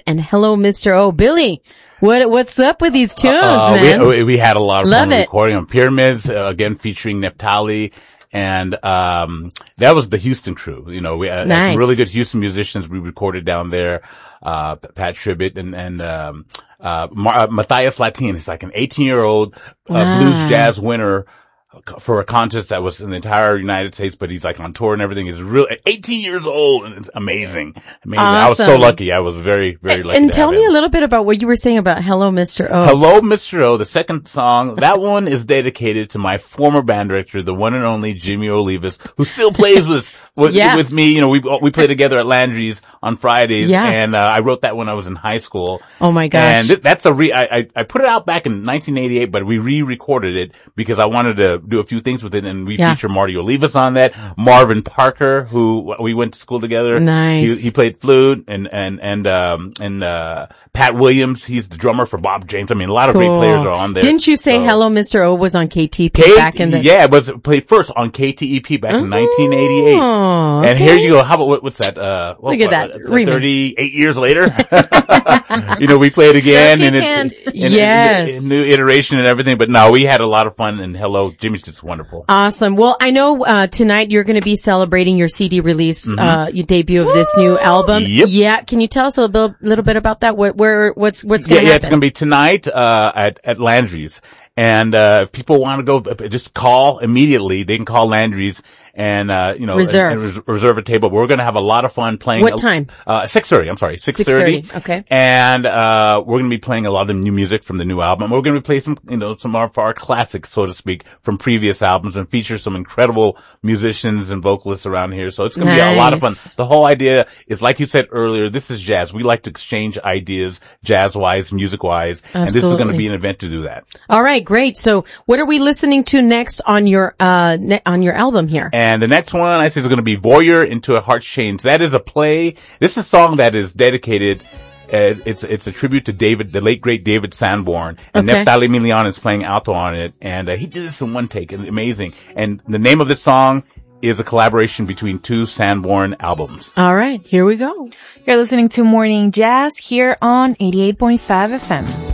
and Hello, Mr. O. Billy, what's up with these tunes, man? We had a lot of Love fun it. recording on Pyramids, again featuring Neftali. And, that was the Houston crew. You know, we had Nice. some really good Houston musicians we recorded down there. Pat Tribbett and Matthias Latin. He's like an 18-year-old, blues jazz winner for a contest that was in the entire United States, but he's like on tour and everything. He's really 18 years old, and it's amazing. Awesome. I was so lucky. I was very, very lucky. And to tell have me him. a little bit about what you were saying about Hello, Mr. O. Hello, Mr. O, the second song. That one is dedicated to my former band director, the one and only Jimmy Olivas, who still plays with me. You know, we play together at Landry's on Fridays. Yeah. And, I wrote that when I was in high school. Oh my gosh. And that's I put it out back in 1988, but we re-recorded it because I wanted to do a few things with it, and we feature Marty Olivas on that. Marvin Parker, who we went to school together. Nice. He played flute, and Pat Williams, he's the drummer for Bob James. I mean, a lot of great players are on there. Didn't you say Hello, Mr. O was on KTP back in the... Yeah, it was played first on KTEP back in 1988. Oh, And here you go. How about, what's that? Look at that. 38 years later. You know, we played again, and it's Yes. a new iteration and everything, but no, we had a lot of fun, and hello, Jimmy's just wonderful. Awesome. Well, I know, tonight you're going to be celebrating your CD release, your debut of this new album. Yep. Yeah. Can you tell us a little bit about that? What's going to happen? Yeah, it's going to be tonight, at Landry's. And, if people want to go, just call immediately. They can call Landry's and, reserve a table. But we're going to have a lot of fun playing. What time? 6:30. I'm sorry, 6:30. Okay. And, we're going to be playing a lot of the new music from the new album. We're going to play some of our classics, so to speak, from previous albums, and feature some incredible musicians and vocalists around here. So it's going to be a lot of fun. The whole idea is, like you said earlier, this is jazz. We like to exchange ideas, jazz-wise, music-wise. Absolutely. And this is going to be an event to do that. All right, great. So what are we listening to next on your album here? And the next one I say is going to be Voyeur into a Heart's Chains. That is a play. This is a song that is dedicated as it's a tribute to the late great David Sanborn. And Neftali Milian is playing alto on it. And he did this in one take. Amazing. And the name of this song is a collaboration between two Sanborn albums. All right, here we go. You're listening to Morning Jazz here on 88.5 FM.